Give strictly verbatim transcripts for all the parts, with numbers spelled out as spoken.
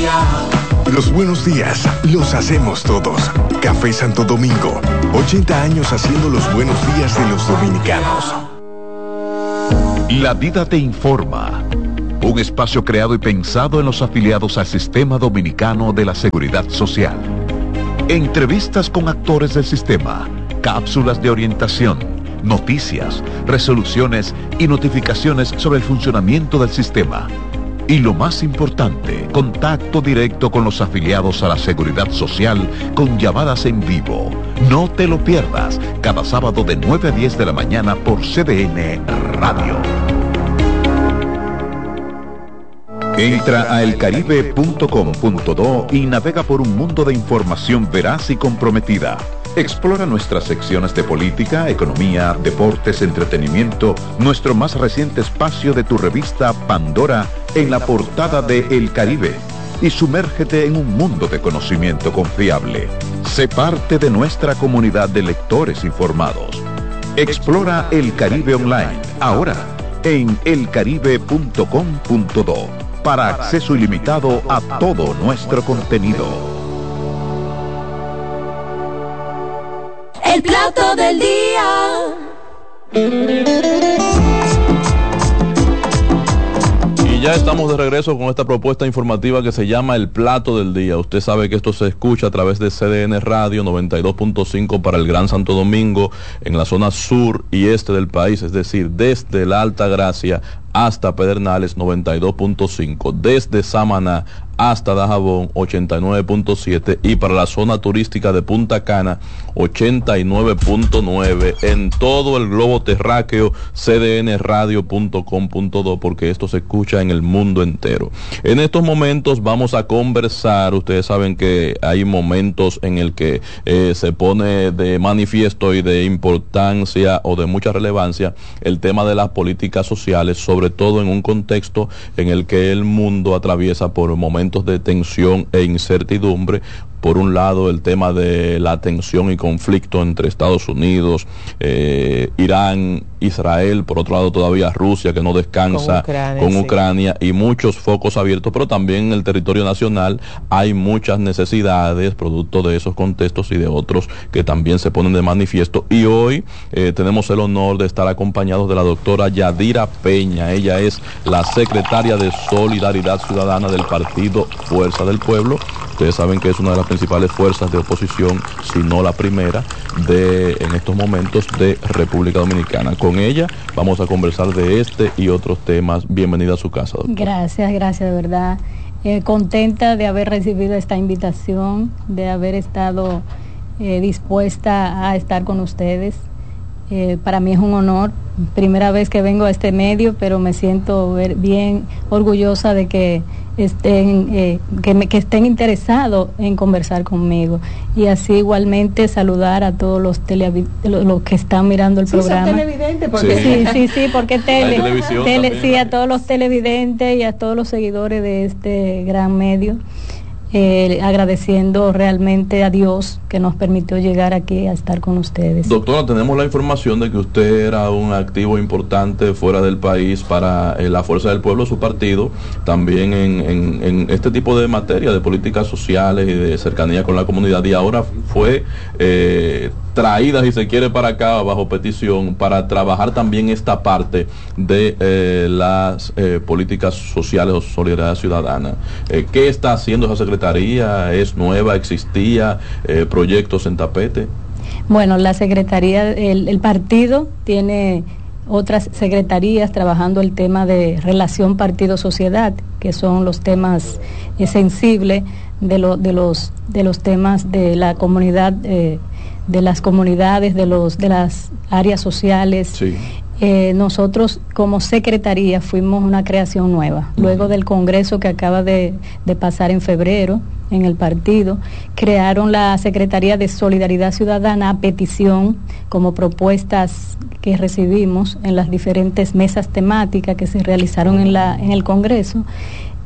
Los buenos días los hacemos todos. Café Santo Domingo, ochenta años haciendo los buenos días de los dominicanos. La vida te informa. Un espacio creado y pensado en los afiliados al Sistema Dominicano de la Seguridad Social. Entrevistas con actores del sistema, cápsulas de orientación, noticias, resoluciones y notificaciones sobre el funcionamiento del sistema. Y lo más importante, contacto directo con los afiliados a la Seguridad Social con llamadas en vivo. No te lo pierdas, cada sábado de nueve a diez de la mañana por C D N Radio. Entra a el caribe punto com punto do y navega por un mundo de información veraz y comprometida. Explora nuestras secciones de política, economía, deportes, entretenimiento, nuestro más reciente espacio de tu revista Pandora en la portada de El Caribe y sumérgete en un mundo de conocimiento confiable. Sé parte de nuestra comunidad de lectores informados. Explora El Caribe Online, ahora en el caribe punto com punto do, para acceso ilimitado a todo nuestro contenido. El plato del día. Y ya estamos de regreso con esta propuesta informativa que se llama El Plato del Día. Usted sabe que esto se escucha a través de C D N Radio noventa y dos punto cinco para el Gran Santo Domingo, en la zona sur y este del país, es decir, desde la Alta Gracia hasta Pedernales noventa y dos punto cinco, desde Samaná hasta Dajabón ochenta y nueve punto siete y para la zona turística de Punta Cana ochenta y nueve punto nueve, en todo el globo terráqueo c d n radio punto com punto do, porque esto se escucha en el mundo entero. En estos momentos vamos a conversar. Ustedes saben que hay momentos en el que eh, se pone de manifiesto y de importancia o de mucha relevancia el tema de las políticas sociales, sobre todo en un contexto en el que el mundo atraviesa por momentos de tensión e incertidumbre. Por un lado, el tema de la tensión y conflicto entre Estados Unidos, eh, Irán, Israel. Por otro lado, todavía Rusia, que no descansa con Ucrania, con Ucrania sí. Y muchos focos abiertos, pero también en el territorio nacional hay muchas necesidades producto de esos contextos y de otros que también se ponen de manifiesto. Y hoy eh, tenemos el honor de estar acompañados de la doctora Yadira Peña. Ella es la secretaria de Solidaridad Ciudadana del partido Fuerza del Pueblo. Ustedes saben que es una de las principales fuerzas de oposición, si no la primera, de en estos momentos de República Dominicana. Con ella vamos a conversar de este y otros temas. Bienvenida a su casa, doctora. Gracias, gracias, de verdad. Eh, contenta de haber recibido esta invitación, de haber estado eh, dispuesta a estar con ustedes. Eh, para mí es un honor, primera vez que vengo a este medio, pero me siento ver, bien orgullosa de que estén eh, que, me, que estén interesados en conversar conmigo, y así igualmente saludar a todos los tele, los, los que están mirando el sí, programa. Son televidentes, porque sí, sí, sí, porque tele, tele sí, a todos los sí. televidentes y a todos los seguidores de este gran medio. Eh, agradeciendo realmente a Dios que nos permitió llegar aquí a estar con ustedes. Doctora, tenemos la información de que usted era un activo importante fuera del país para eh, la Fuerza del Pueblo, su partido, también en, en, en este tipo de materia de políticas sociales y de cercanía con la comunidad, y ahora fue eh, traída, si se quiere, para acá bajo petición para trabajar también esta parte de eh, las eh, políticas sociales o solidaridad ciudadana. Eh, ¿Qué está haciendo esa secretaría? ¿Es nueva? ¿Existía? Eh, ¿Proyectos en tapete? Bueno, la secretaría, el, el partido tiene otras secretarías trabajando el tema de relación partido-sociedad, que son los temas eh, sensibles de, lo, de, los, de los temas de la comunidad, eh, de las comunidades, de, los, de las áreas sociales. Sí. Eh, nosotros como secretaría fuimos una creación nueva. Luego del congreso que acaba de, de pasar en febrero en el partido, crearon la Secretaría de Solidaridad Ciudadana a petición, como propuestas que recibimos en las diferentes mesas temáticas que se realizaron en, la, en el congreso.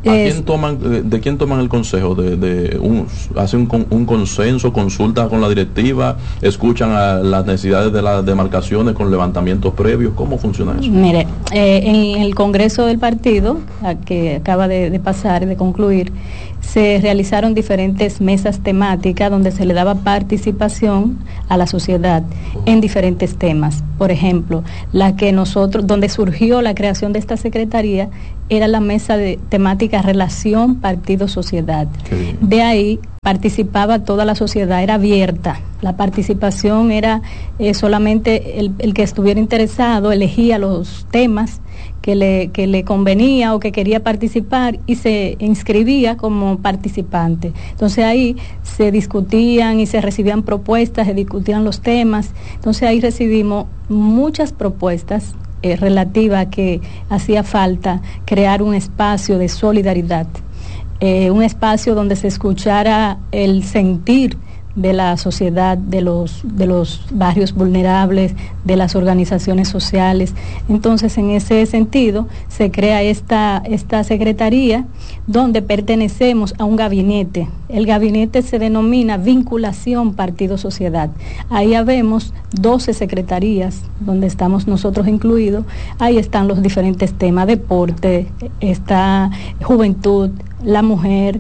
¿A quién toman, ¿De quién toman el consejo? ¿De, de un, ¿Hacen un, un consenso, consulta con la directiva, escuchan a las necesidades de las demarcaciones con levantamientos previos? ¿Cómo funciona eso? Mire, eh, en el Congreso del partido, que acaba de, de pasar, de concluir, se realizaron diferentes mesas temáticas donde se le daba participación a la sociedad en diferentes temas. Por ejemplo, la que nosotros, donde surgió la creación de esta secretaría, era la mesa de temática relación partido-sociedad. De ahí participaba toda la sociedad, era abierta. La participación era eh, solamente el, el que estuviera interesado, elegía los temas que le, que le convenía o que quería participar y se inscribía como participante. Entonces ahí se discutían y se recibían propuestas, se discutían los temas. Entonces ahí recibimos muchas propuestas eh, relativas a que hacía falta crear un espacio de solidaridad, eh, un espacio donde se escuchara el sentir de la sociedad, de los, de los barrios vulnerables, de las organizaciones sociales. Entonces, en ese sentido, se crea esta, esta secretaría donde pertenecemos a un gabinete. El gabinete se denomina Vinculación Partido-Sociedad. Ahí habemos doce secretarías donde estamos nosotros incluidos. Ahí están los diferentes temas: deporte, está juventud, la mujer,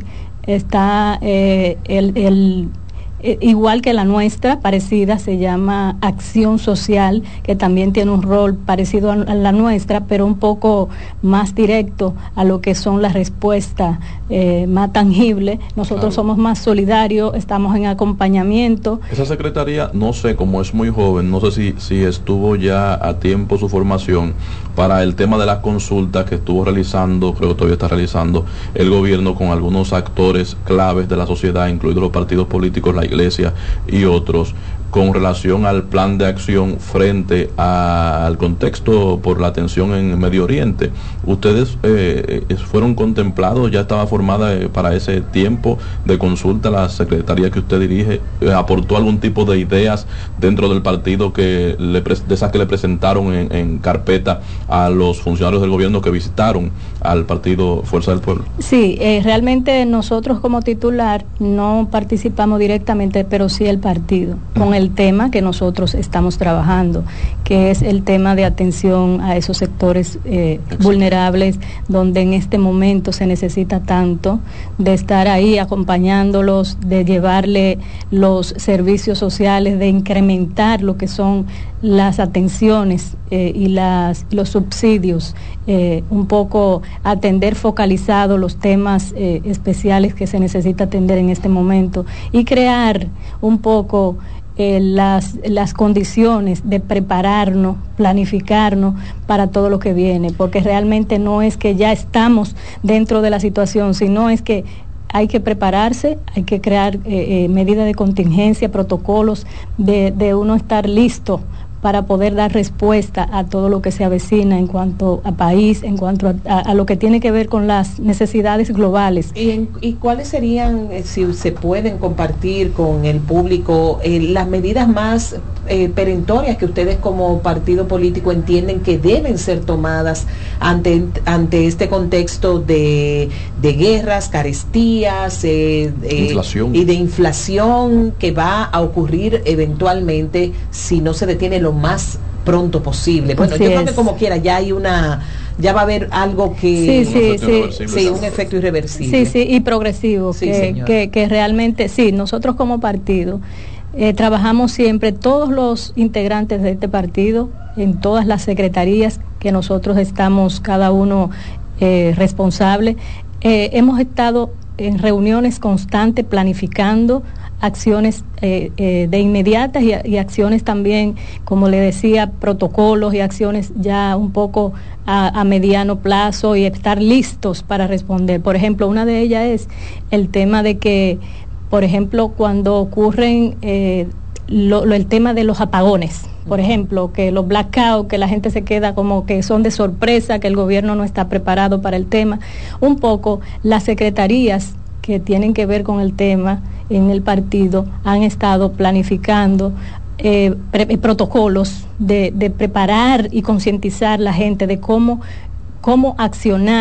está eh, el... el igual que la nuestra, parecida, se llama Acción Social, que también tiene un rol parecido a la nuestra, pero un poco más directo a lo que son las respuestas eh, más tangibles. Nosotros claro. somos más solidarios, estamos en acompañamiento. Esa secretaría, no sé, como es muy joven, no sé si, si estuvo ya a tiempo su formación para el tema de las consultas que estuvo realizando, creo que todavía está realizando el gobierno con algunos actores claves de la sociedad, incluidos los partidos políticos, la Iglesia y otros, con relación al plan de acción frente a, al contexto por la tensión en Medio Oriente. ¿Ustedes eh, fueron contemplados, ya estaba formada eh, para ese tiempo de consulta la secretaría que usted dirige? Eh, ¿Aportó algún tipo de ideas dentro del partido que le, de esas que le presentaron en, en carpeta a los funcionarios del gobierno que visitaron al partido Fuerza del Pueblo? Sí, eh, realmente nosotros como titular no participamos directamente, pero sí el partido, con el tema que nosotros estamos trabajando, que es el tema de atención a esos sectores eh, vulnerables, donde en este momento se necesita tanto de estar ahí acompañándolos, de llevarle los servicios sociales, de incrementar lo que son las atenciones eh, y las, los subsidios, eh, un poco atender focalizado los temas eh, especiales que se necesita atender en este momento y crear un poco Eh, las, las condiciones de prepararnos, planificarnos para todo lo que viene, porque realmente no es que ya estamos dentro de la situación, sino es que hay que prepararse, hay que crear eh, eh, medidas de contingencia, protocolos de, de uno estar listo para poder dar respuesta a todo lo que se avecina en cuanto a país, en cuanto a, a, a lo que tiene que ver con las necesidades globales. ¿Y, en, y cuáles serían, eh, si se pueden compartir con el público, eh, las medidas más eh, perentorias que ustedes como partido político entienden que deben ser tomadas ante, ante este contexto de, de guerras, carestías eh, eh, inflación. y de inflación que va a ocurrir eventualmente si no se detiene lo más pronto posible? Bueno, Así yo es. creo que como quiera ya hay una, ya va a haber algo que sí, sí, sí, sí, un efecto irreversible. Sí, sí, y progresivo, sí, que, que, que realmente, sí, nosotros como partido eh, trabajamos siempre, todos los integrantes de este partido, en todas las secretarías que nosotros estamos cada uno eh, responsable, eh, hemos estado en reuniones constantes planificando acciones eh, eh, de inmediatas y, y acciones también, como le decía, protocolos y acciones ya un poco a, a mediano plazo y estar listos para responder. Por ejemplo, una de ellas es el tema de que, por ejemplo, cuando ocurren eh, lo, lo, el tema de los apagones, por ejemplo, que los blackouts, que la gente se queda como que son de sorpresa, que el gobierno no está preparado para el tema, un poco las secretarías que tienen que ver con el tema en el partido han estado planificando eh, pre- protocolos de, de preparar y concientizar a la gente de cómo, cómo accionar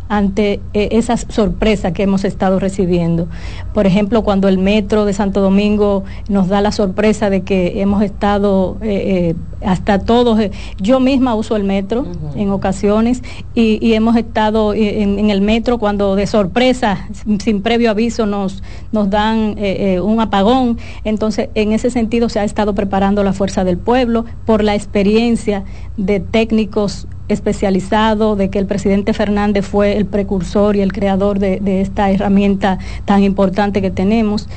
ante eh, esas sorpresas que hemos estado recibiendo. Por ejemplo, cuando el Metro de Santo Domingo nos da la sorpresa de que hemos estado eh, eh, hasta todos, eh, yo misma uso el Metro uh-huh. en ocasiones y, y hemos estado en, en el Metro cuando de sorpresa, sin, sin previo aviso, nos, nos dan eh, eh, un apagón. Entonces, en ese sentido se ha estado preparando la Fuerza del Pueblo por la experiencia de técnicos especializado, de que el presidente Fernández fue el precursor y el creador de, de esta herramienta tan importante que tenemos.